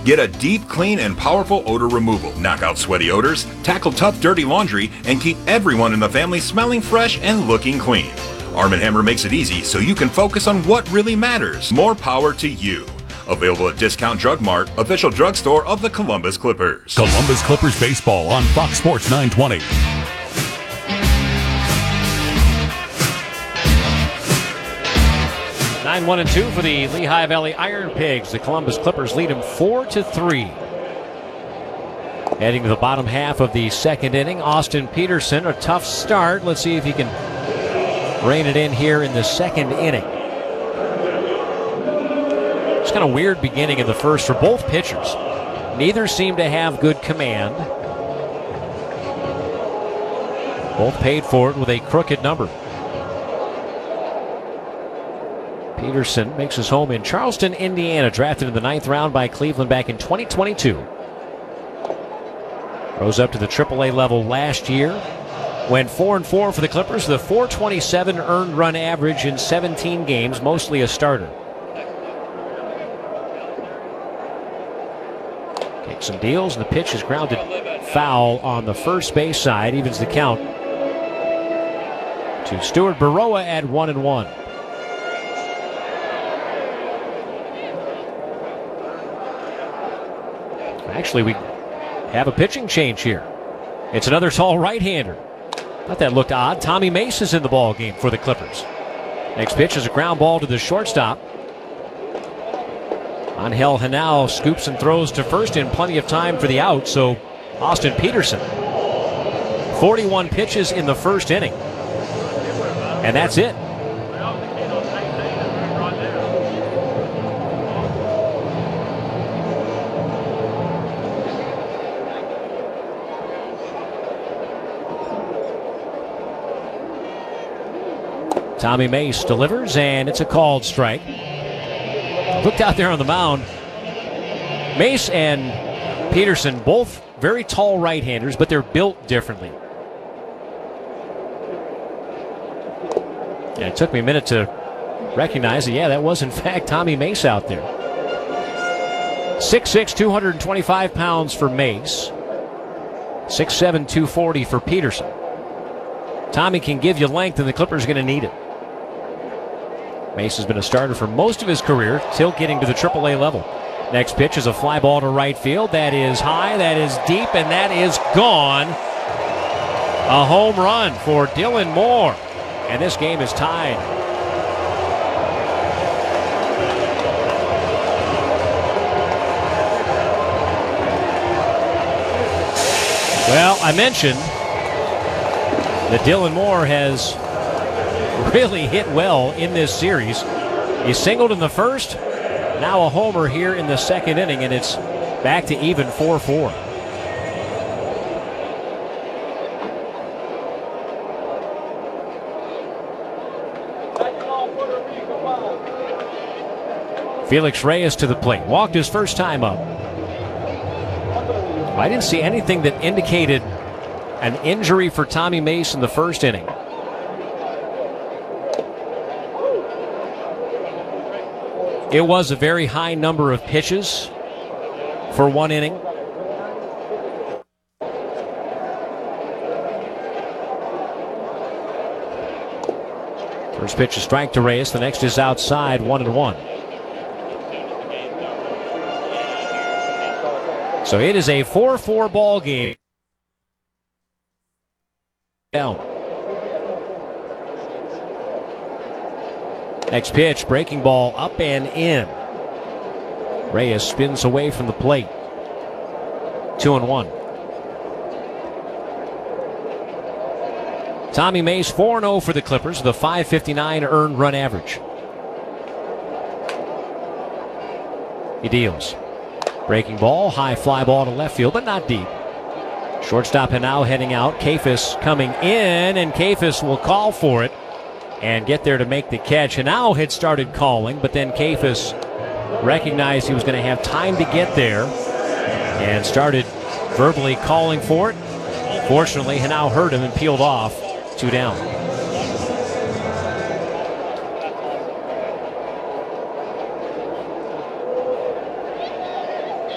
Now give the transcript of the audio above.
Get a deep, clean, and powerful odor removal. Knock out sweaty odors, tackle tough, dirty laundry, and keep everyone in the family smelling fresh and looking clean. Arm & Hammer makes it easy so you can focus on what really matters. More power to you. Available at Discount Drug Mart, official drugstore of the Columbus Clippers. Columbus Clippers baseball on Fox Sports 920. 9-1-2 for the Lehigh Valley Iron Pigs. The Columbus Clippers lead them 4-3. Heading to the bottom half of the second inning, Austin Peterson, a tough start. Let's see if he can rein it in here in the second inning. It's kind of weird beginning in the first for both pitchers. Neither seem to have good command. Both paid for it with a crooked number. Peterson makes his home in Charleston, Indiana, drafted in the 9th round by Cleveland back in 2022. Rose up to the AAA level last year. Went 4-4 for the Clippers, the .427 earned run average in 17 games, mostly a starter. Takes some deals, and the pitch is grounded foul on the first base side. Evens the count to Stuart Baroa at 1-1. Actually, we have a pitching change here. It's another tall right-hander. Thought that looked odd. Tommy Mace is in the ball game for the Clippers. Next pitch is a ground ball to the shortstop. Angel Henao scoops and throws to first in plenty of time for the out. So Austin Peterson, 41 pitches in the first inning. And that's it. Tommy Mace delivers, and it's a called strike. Looked out there on the mound. Mace and Peterson, both very tall right-handers, but they're built differently. And it took me a minute to recognize that, yeah, that was in fact Tommy Mace out there. 6'6", 225 pounds for Mace. 6'7", 240 for Peterson. Tommy can give you length, and the Clippers are going to need it. Mace has been a starter for most of his career till getting to the AAA level. Next pitch is a fly ball to right field. That is high, that is deep, and that is gone. A home run for Dylan Moore. And this game is tied. Well, I mentioned that Dylan Moore has really hit well in this series. He singled in the first, now a homer here in the second inning, and it's back to even 4-4. Felix Reyes to the plate. Walked his first time up. I didn't see anything that indicated an injury for Tommy Mace in the first inning. It was a very high number of pitches for one inning. First pitch is strike to Reyes. The next is outside, 1-1. So it is a 4-4 ball game. Down. Next pitch, breaking ball up and in. Reyes spins away from the plate. 2-1. Tommy Mace 4-0 for the Clippers, the .559 earned run average. He deals. Breaking ball, high fly ball to left field, but not deep. Shortstop Henao heading out. Kafis coming in, and Kafis will call for it and get there to make the catch. Henao had started calling, but then Kafis recognized he was going to have time to get there and started verbally calling for it. Fortunately, Henao heard him and peeled off. 2 down.